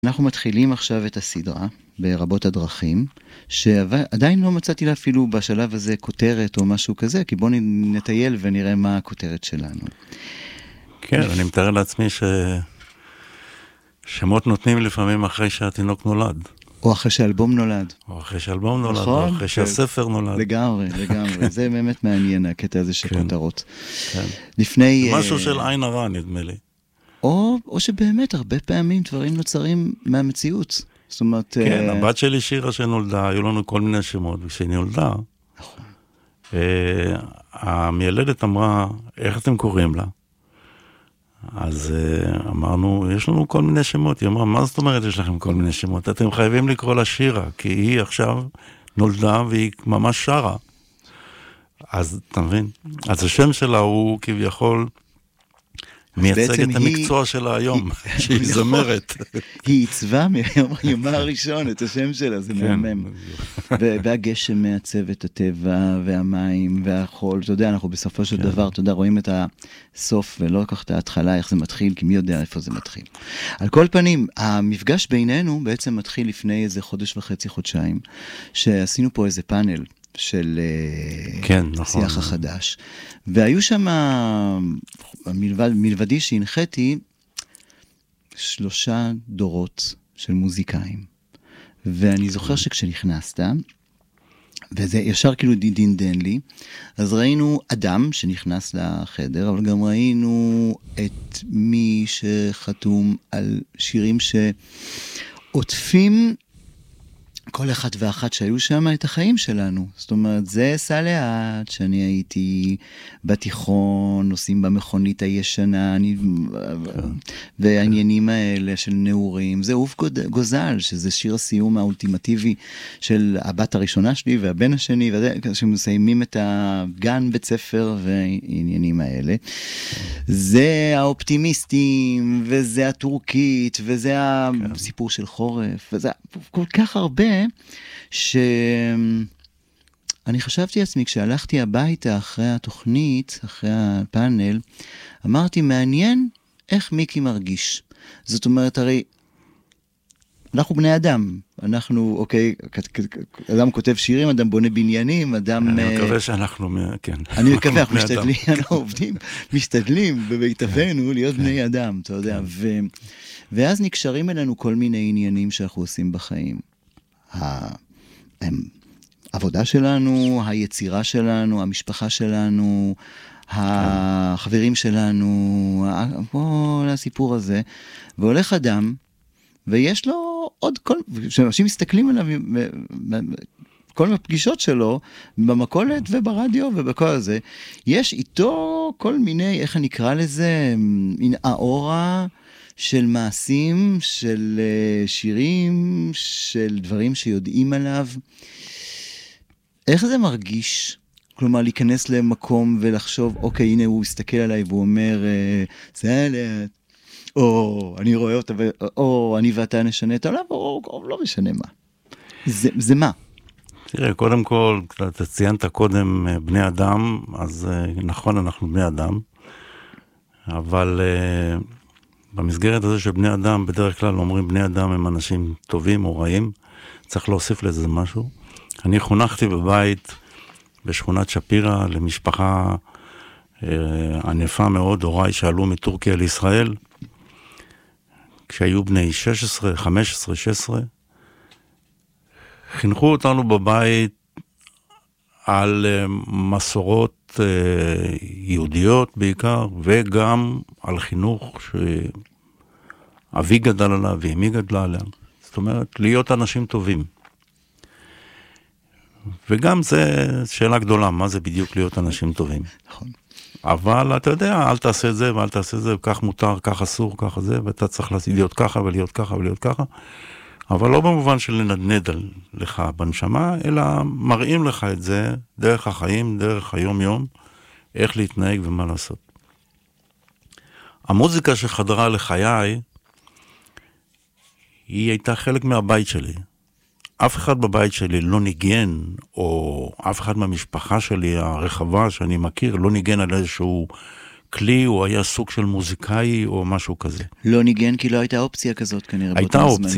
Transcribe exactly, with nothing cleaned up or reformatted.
אנחנו מתחילים עכשיו את הסדרה ברבות הדרכים, שעדיין לא מצאתי לה אפילו בשלב הזה כותרת או משהו כזה, כי בואו נטייל ונראה מה הכותרת שלנו. כן, אני מתאר לעצמי ש... שמות נותנים לפעמים אחרי שהתינוק נולד. או אחרי שאלבום נולד. או אחרי שאלבום נולד, נכון? או אחרי שהספר נולד. לגמרי, לגמרי. זה באמת מעניין, הקטע הזה של כותרות. כן. לפני... משהו של עין הרע, נדמה לי. או, או שבאמת הרבה פעמים דברים נוצרים מהמציאות. זאת אומרת... כן, uh... הבת שלי שירה שנולדה, היו לנו כל מיני שמות, וכשהיא נולדה, נכון. uh, המילדת אמרה, איך אתם קוראים לה? אז uh, אמרנו, יש לנו כל מיני שמות. היא אמרה, מה זאת אומרת יש לכם כל מיני שמות? אתם חייבים לקרוא לה שירה, כי היא עכשיו נולדה והיא ממש שרה. אז אתה מבין? אז השם שלה הוא כביכול... מייצג את המקצוע שלה היום, שהיא זמרת. היא עיצבה מיומה הראשון את השם שלה, זה מהמם. והגשם מעצב את הטבע, והמים, והחול, אתה יודע, אנחנו בסופו של דבר, אתה יודע, רואים את הסוף, ולא כך את ההתחלה, איך זה מתחיל, כי מי יודע איפה זה מתחיל. על כל פנים, המפגש בינינו בעצם מתחיל לפני איזה חודש וחצי, חודשיים, שעשינו פה איזה פאנל, של כן, נכון. שיח החדש. והיו שם, מלבד, מלבדי שהנחיתי, שלושה דורות של מוזיקאים. ואני זוכר שכשנכנסת, וזה ישר כאילו דינדן לי, אז ראינו אדם שנכנס לחדר, אבל גם ראינו את מי שחתום על שירים שעוטפים כל אחד ואחת שהיו שם את החיים שלנו. זאת אומרת, זה סע לאט, שאני הייתי בתיכון, נוסעים במכונית הישנה, אני... והעניינים האלה של נעורים. זה אוף גוזל, שזה שיר הסיום האולטימטיבי של הבת הראשונה שלי והבן השני, שמסיימים את הגן בית ספר והעניינים האלה. זה האופטימיסטים, וזה הטורקית, וזה הסיפור של חורף, וזה כל כך הרבה, שאני חשבתי עצמי, כשהלכתי הביתה אחרי התוכנית, אחרי הפאנל, אמרתי, מעניין איך מיקי מרגיש. זאת אומרת, הרי אנחנו בני אדם, אנחנו, אוקיי, אדם כותב שירים, אדם בונה בניינים, אדם... אני מקווה שאנחנו, כן. אני מקווה, אנחנו משתדלים, אנחנו עובדים, משתדלים בביתנו להיות בני אדם, אתה יודע, ואז נקשרים אלינו כל מיני עניינים שאנחנו עושים בחיים. העבודה שלנו, היצירה שלנו, המשפחה שלנו, החברים שלנו, כל הסיפור הזה, והולך אדם, ויש לו עוד כל, כשאנשים מסתכלים עליו, כל הפגישות שלו, במקולת וברדיו ובכל הזה, יש איתו כל מיני, איך אני אקרא לזה, האורה של מעשים, של שירים, של דברים שיודעים עליו. איך זה מרגיש? כלומר, להיכנס למקום ולחשוב, אוקיי, הנה הוא הסתכל עליי והוא אומר, זה לאט, או אני רואה אותה, או אני ואתה נשנה את העולם, או, או לא משנה מה. זה, זה מה? תראה, קודם כל, אתה ציינת קודם בני אדם, אז נכון, אנחנו בני אדם, אבל במסגרת הזה של בני אדם, בדרך כלל אומרים בני אדם הם אנשים טובים או רעים, צריך להוסיף לזה משהו. אני חונכתי בבית בשכונת שפירה למשפחה ענפה מאוד, הוריי שעלו מטורקיה לישראל, כשהיו בני שש עשרה, חמש עשרה, שש עשרה, חינכו אותנו בבית על מסורות יהודיות בעיקר, וגם על חינוך שאבי גדל עליו ואמי גדלה עליו. זאת אומרת, להיות אנשים טובים. וגם זה שאלה גדולה, מה זה בדיוק להיות אנשים טובים. נכון. אבל אתה יודע, אל תעשה את זה ואל תעשה את זה, כך מותר, כך אסור, כך זה, ואתה צריך להיות ככה ולהיות ככה ולהיות ככה. אבל לא במובן של לנדנד לך בנשמה, אלא מראים לך את זה דרך החיים, דרך היום-יום, איך להתנהג ומה לעשות. המוזיקה שחדרה לחיי, היא הייתה חלק מהבית שלי. אף אחד בבית שלי לא ניגן, או אף אחד מהמשפחה שלי הרחבה שאני מכיר, לא ניגן על איזשהו כלי, הוא היה סוג של מוזיקאי או משהו כזה. לא ניגן כי לא הייתה אופציה כזאת כנראה. הייתה אופציה.